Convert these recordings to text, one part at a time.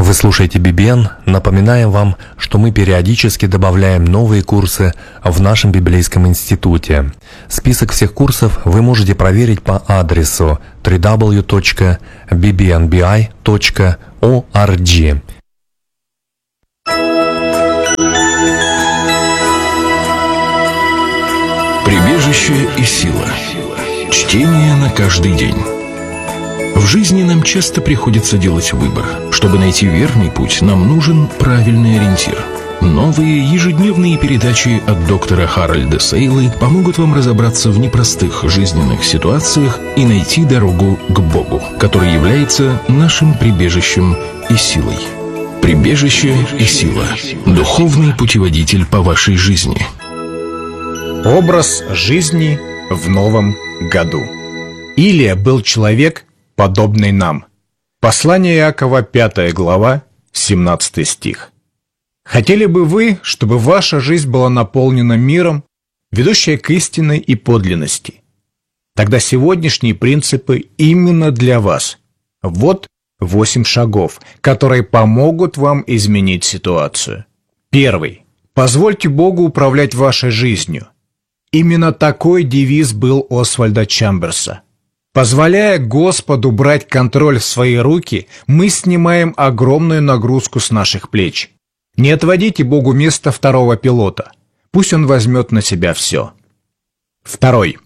Вы слушаете BBN. Напоминаем вам, что мы периодически добавляем новые курсы в нашем библейском институте. Список всех курсов вы можете проверить по адресу www.bbnbi.org. Прибежище и сила. Чтение на каждый день. В жизни нам часто приходится делать выбор. Чтобы найти верный путь, нам нужен правильный ориентир. Новые ежедневные передачи от доктора Харальда Сейлы помогут вам разобраться в непростых жизненных ситуациях и найти дорогу к Богу, который является нашим прибежищем и силой. Прибежище и сила. Духовный путеводитель по вашей жизни. Образ жизни в новом году. Илия был человек, подобный нам. Послание Иакова, 5 глава, 17 стих. Хотели бы вы, чтобы ваша жизнь была наполнена миром, ведущая к истине и подлинности? Тогда сегодняшние принципы именно для вас. Вот 8 шагов, которые помогут вам изменить ситуацию. Первый. Позвольте Богу управлять вашей жизнью. Именно такой девиз был Освальда Чамберса. Позволяя Господу брать контроль в свои руки, мы снимаем огромную нагрузку с наших плеч. Не отводите Богу место второго пилота. Пусть Он возьмет на себя все. Второй.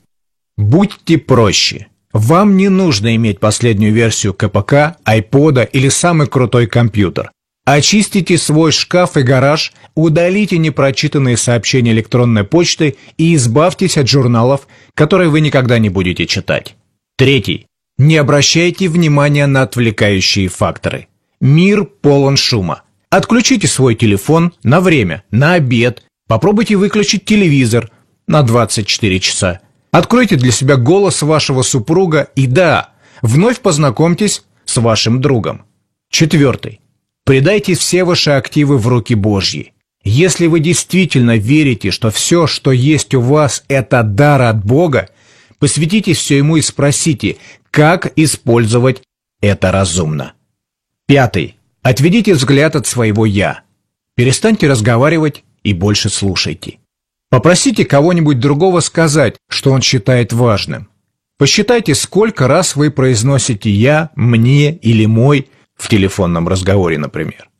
Будьте проще. Вам не нужно иметь последнюю версию КПК, айпода или самый крутой компьютер. Очистите свой шкаф и гараж, удалите непрочитанные сообщения электронной почты и избавьтесь от журналов, которые вы никогда не будете читать. Третий. Не обращайте внимания на отвлекающие факторы. Мир полон шума. Отключите свой телефон на время, на обед. Попробуйте выключить телевизор на 24 часа. Откройте для себя голос вашего супруга и да, вновь познакомьтесь с вашим другом. Четвертый. Предайте все ваши активы в руки Божьи. Если вы действительно верите, что все, что есть у вас, это дар от Бога, посвятите все Ему и спросите, как использовать это разумно. Пятый. Отведите взгляд от своего «я». Перестаньте разговаривать и больше слушайте. Попросите кого-нибудь другого сказать, что он считает важным. Посчитайте, сколько раз вы произносите «я», «мне» или «мой» в телефонном разговоре, например.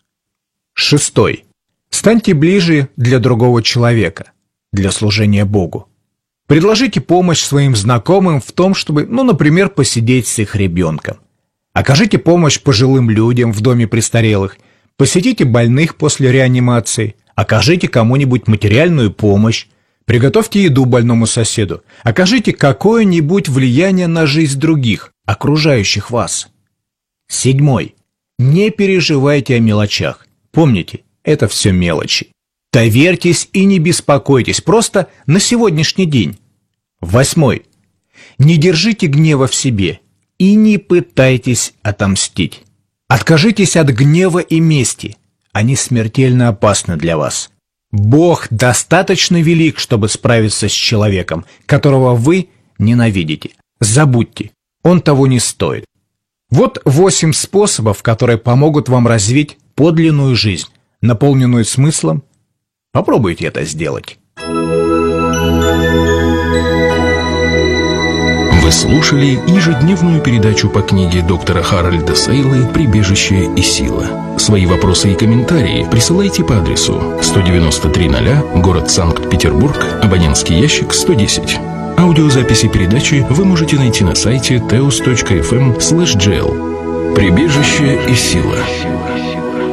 Шестой. Станьте ближе для другого человека, для служения Богу. Предложите помощь своим знакомым в том, чтобы, например, посидеть с их ребенком. Окажите помощь пожилым людям в доме престарелых. Посетите больных после реанимации. Окажите кому-нибудь материальную помощь. Приготовьте еду больному соседу. Окажите какое-нибудь влияние на жизнь других, окружающих вас. Седьмой. Не переживайте о мелочах. Помните, это все мелочи. Доверьтесь и не беспокойтесь, просто на сегодняшний день. Восьмой. Не держите гнева в себе и не пытайтесь отомстить. Откажитесь от гнева и мести. Они смертельно опасны для вас. Бог достаточно велик, чтобы справиться с человеком, которого вы ненавидите. Забудьте, он того не стоит. Вот 8 способов, которые помогут вам развить подлинную жизнь, наполненную смыслом. Попробуйте это сделать. Вы слушали ежедневную передачу по книге доктора Харальда Сейлы «Прибежище и сила». Свои вопросы и комментарии присылайте по адресу 19300, город Санкт-Петербург, абонентский ящик 110. Аудиозаписи передачи вы можете найти на сайте teos.fm/gl. Прибежище и сила.